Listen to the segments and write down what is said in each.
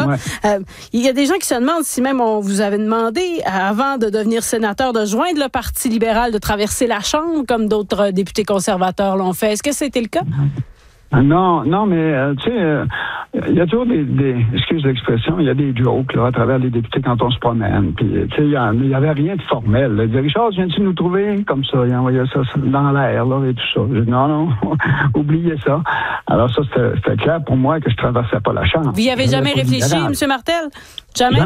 là. Ouais. Il y a des gens qui se demandent si même on vous avait demandé, avant de devenir sénateur, de joindre le Parti libéral, de traverser la Chambre, comme d'autres députés conservateurs l'ont fait. Est-ce que c'était le cas? Non, mais tu sais, il y a toujours excuse l'expression, il y a des jokes là, à travers les députés quand on se promène. Puis, tu sais, il y avait rien de formel. Là. Il disait, Richard, viens-tu nous trouver comme ça? Il envoyait ça dans l'air là, et tout ça. Je dis, non, oubliez ça. Alors ça, c'était clair pour moi que je traversais pas la Chambre. Vous y avez jamais réfléchi, M. Martel? Jamais?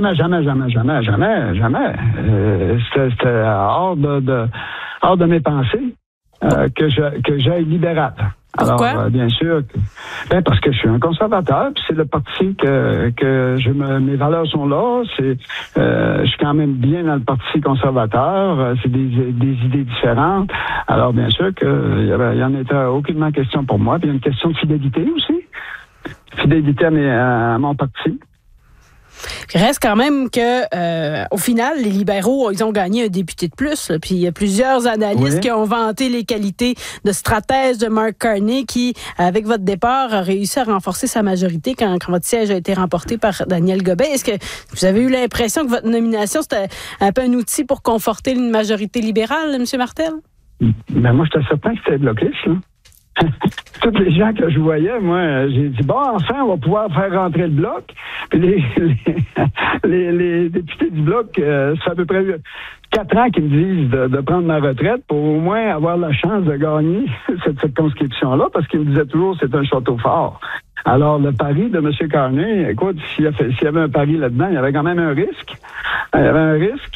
Jamais. C'était hors de mes pensées que j'aille libéral. Pourquoi? Alors, bien sûr, parce que je suis un conservateur, puis c'est le parti mes valeurs sont là. Je suis quand même bien dans le parti conservateur. C'est des idées différentes. Alors, bien sûr qu'il y en était aucunement question pour moi. Puis il y a une question de fidélité aussi. Fidélité à mon parti. Il reste quand même que, au final, les libéraux, ils ont gagné un député de plus. Là. Puis il y a plusieurs analystes qui ont vanté les qualités de stratège de Mark Carney qui, avec votre départ, a réussi à renforcer sa majorité quand votre siège a été remporté par Daniel Gobet. Est-ce que vous avez eu l'impression que votre nomination, c'était un peu un outil pour conforter une majorité libérale, M. Martel? Ben moi, j'étais certain que c'était bloquiste, là. Tous les gens que je voyais, moi, j'ai dit, bon, enfin, on va pouvoir faire rentrer le bloc. Puis les députés du bloc, ça fait à peu près 4 ans qu'ils me disent de prendre ma retraite pour au moins avoir la chance de gagner cette circonscription-là, parce qu'ils me disaient toujours c'est un château fort. Alors, le pari de M. Carney, écoute, s'il y avait un pari là-dedans, il y avait quand même un risque. Il y avait un risque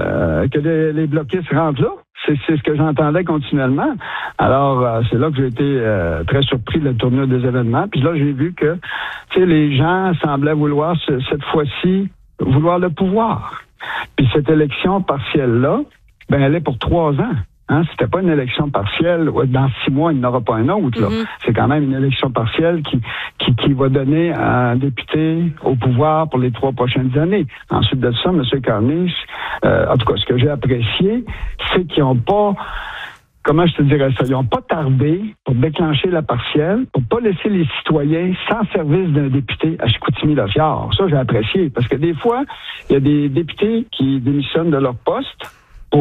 que les bloquistes rentrent là. C'est ce que j'entendais continuellement. Alors, c'est là que j'ai été très surpris de la tournure des événements. Puis là, j'ai vu que les gens semblaient vouloir, cette fois-ci, vouloir le pouvoir. Puis cette élection partielle-là, elle est pour 3 ans. Hein, c'était pas une élection partielle. Dans 6 mois, il n'y en aura pas un autre. Là. C'est quand même une élection partielle qui va donner un député au pouvoir pour les 3 prochaines années. Ensuite de ça, M. Carney, en tout cas, ce que j'ai apprécié, c'est qu'ils n'ont pas... Comment je te dirais ça? Ils n'ont pas tardé pour déclencher la partielle, pour pas laisser les citoyens sans service d'un député à Chicoutimi-Lafiard. Ça, j'ai apprécié. Parce que des fois, il y a des députés qui démissionnent de leur poste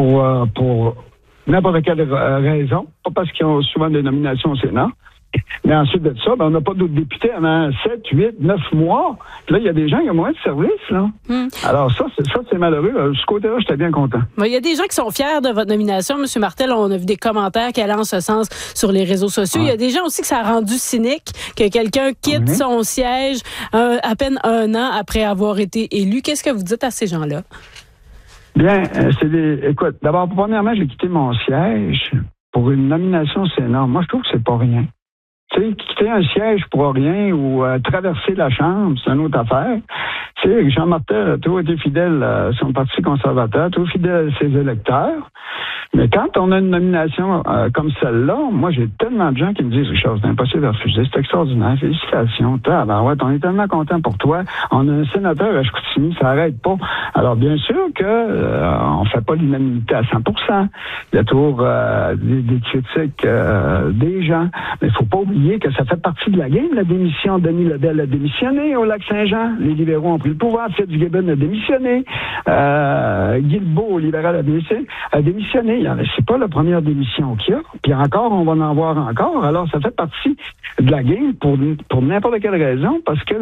pour n'importe quelle raison, pas parce qu'ils ont souvent des nominations au Sénat. Mais ensuite de ça, on n'a pas d'autres députés avant 7, 8, 9 mois. Puis là, il y a des gens qui ont moins de service, là. Alors ça, c'est malheureux. De ce côté-là, j'étais bien content. Il y a des gens qui sont fiers de votre nomination, M. Martel. On a vu des commentaires qui allaient en ce sens sur les réseaux sociaux. Il y a des gens aussi que ça a rendu cynique que quelqu'un quitte son siège à peine 1 an après avoir été élu. Qu'est-ce que vous dites à ces gens-là? Bien, écoute, d'abord, premièrement, j'ai quitté mon siège pour une nomination au Sénat. Moi, je trouve que c'est pas rien. Tu sais, quitter un siège pour rien ou traverser la Chambre, c'est une autre affaire. Tu sais, Jean Martel a toujours été fidèle à son parti conservateur, toujours fidèle à ses électeurs. Mais quand on a une nomination comme celle-là, moi, j'ai tellement de gens qui me disent, Richard, c'est impossible à refuser, c'est extraordinaire, félicitations. On est tellement content pour toi. On a un sénateur à Chicoutimi, ça n'arrête pas. Alors, bien sûr que on fait pas l'unanimité à 100%. Il y a toujours des critiques des gens. Mais il faut pas oublier que ça fait partie de la game, la démission. Denis Lebel a démissionné au Lac-Saint-Jean. Les libéraux ont pris le pouvoir. Fitzgibbon a démissionné. Guilbeault, libéral, a démissionné. C'est pas la première démission qu'il y a. Puis encore, on va en voir encore. Alors, ça fait partie de la game pour n'importe quelle raison, parce que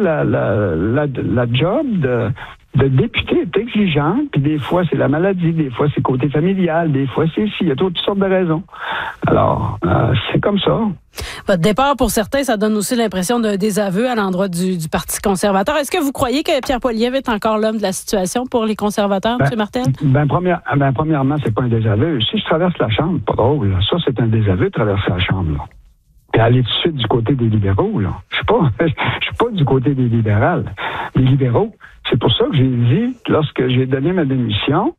la job de député est exigeante, puis des fois, c'est la maladie, des fois, c'est côté familial, des fois, c'est ici. Il y a toutes sortes de raisons. Alors, c'est comme ça. Votre départ, pour certains, ça donne aussi l'impression d'un désaveu à l'endroit du Parti conservateur. Est-ce que vous croyez que Pierre Poilievre est encore l'homme de la situation pour les conservateurs, M. Martel? Premièrement, c'est pas un désaveu. Si je traverse la Chambre, pas drôle. Là. Ça, c'est un désaveu de traverser la Chambre. Là. Puis aller tout de suite du côté des libéraux. Là. Je suis pas du côté des libérales. Les libéraux, c'est pour ça que j'ai dit, lorsque j'ai donné ma démission,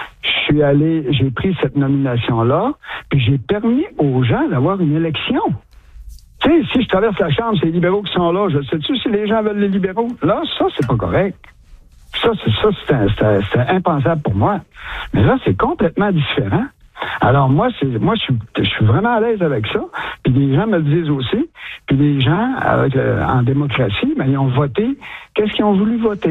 j'ai pris cette nomination-là, puis j'ai permis aux gens d'avoir une élection. Tu sais, si je traverse la Chambre, c'est les libéraux qui sont là. Je sais-tu si les gens veulent les libéraux? Là, ça, c'est pas correct. C'était impensable pour moi. Mais là, c'est complètement différent. Alors moi, je suis vraiment à l'aise avec ça. Puis les gens me le disent aussi. Puis les gens, en démocratie, ils ont voté. Qu'est-ce qu'ils ont voulu voter?